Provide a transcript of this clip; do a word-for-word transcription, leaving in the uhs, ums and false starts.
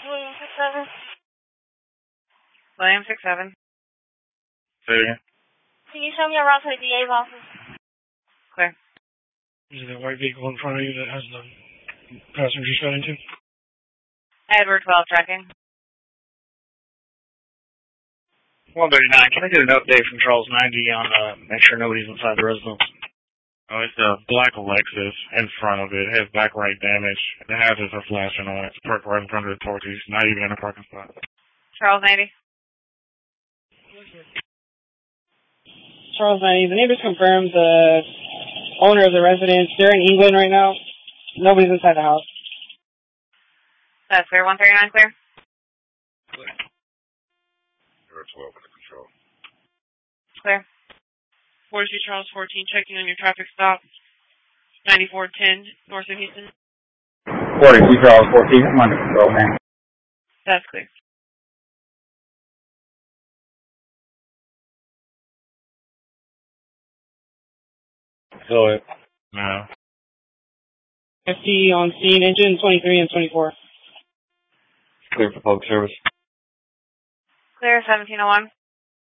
William six seven. William six seven. Say it again. Can you show me a route to the D A's office? Clear. Is it that white vehicle in front of you that has the passenger shut into? Edward twelve tracking. one thirty-nine, can I get an update from Charles ninety on, uh, make sure nobody's inside the residence? Oh, it's a black Lexus in front of it. It has back right damage. The hazards are flashing on it. It's parked right in front of the torches. Not even in a parking spot. Charles ninety. Charles ninety, the neighbors confirmed the owner of the residence. They're in England right now. Nobody's inside the house. That's clear. one thirty-nine clear. Clear. You're twelve under control. Clear. forty-two Charles fourteen, checking on your traffic stop. ninety-four ten, north of Houston. forty-two Charles fourteen, I'm under control, man. That's clear. Go ahead. No. F T on scene, engine twenty-three and twenty-four. Clear for public service. Clear. seventeen oh one.